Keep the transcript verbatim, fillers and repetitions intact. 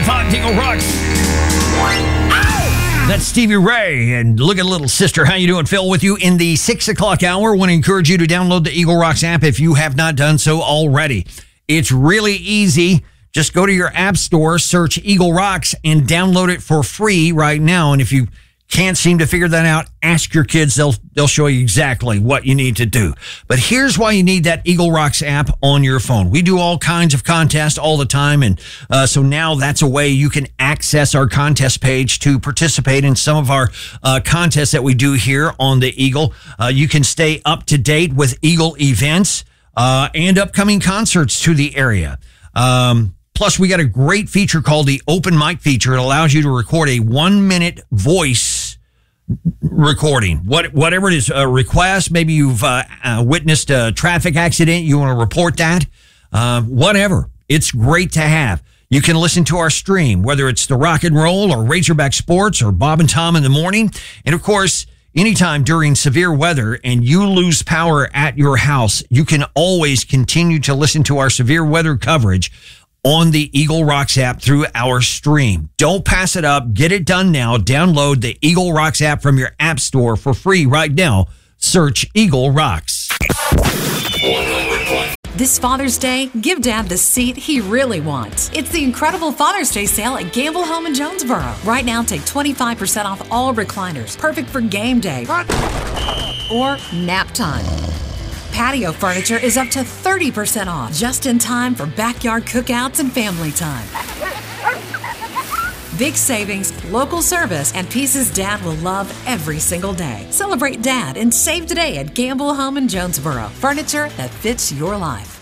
point five Eagle Rocks. That's Stevie Ray, and look at little sister. How you doing? Phil with you in the six o'clock hour. I want to encourage you to download the Eagle Rocks app if you have not done so already. It's really easy. Just go to your app store, search Eagle Rocks, and download it for free right now. And if you can't seem to figure that out, ask your kids. They'll they'll show you exactly what you need to do. But here's why you need that Eagle Rocks app on your phone. We do all kinds of contests all the time, and uh, so now that's a way you can access our contest page to participate in some of our uh, contests that we do here on the Eagle. Uh, you can stay up to date with Eagle events uh, and upcoming concerts to the area. Um, plus, we got a great feature called the Open Mic feature. It allows you to record a one-minute voice recording, what whatever it is, a request. Maybe you've uh, uh, witnessed a traffic accident, you want to report that, uh, whatever. It's great to have. You can listen to our stream, whether it's the Rock and Roll or Razorback Sports or Bob and Tom in the morning. And of course, anytime during severe weather and you lose power at your house, you can always continue to listen to our severe weather coverage on the Eagle Rocks app through our stream. Don't pass it up. Get it done now. Download the Eagle Rocks app from your app store for free right now. Search Eagle Rocks. This Father's Day, give Dad the seat he really wants. It's the incredible Father's Day sale at Gamble Home in Jonesboro. Right now, take twenty-five percent off all recliners, perfect for game day or nap time. Patio furniture is up to thirty percent off, just in time for backyard cookouts and family time. Big savings, local service, and pieces Dad will love every single day. Celebrate Dad and save today at Gamble Home in Jonesboro. Furniture that fits your life.